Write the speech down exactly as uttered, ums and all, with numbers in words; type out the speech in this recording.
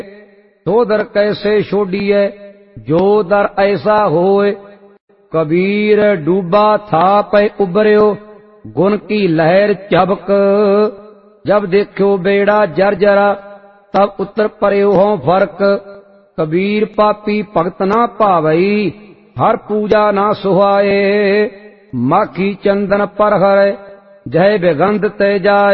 तो दर कैसे छोड़िए जो दर ऐसा होए। कबीर डूबा था पे उबरियो गुण की लहर चबक। जब देखो बेड़ा जर्जरा तब उतर पर्यो हों फर्क। कबीर पापी भगत ना पावई हर पूजा ना सुहाए। माखी चंदन पर हर जय बेगंध ते जाए।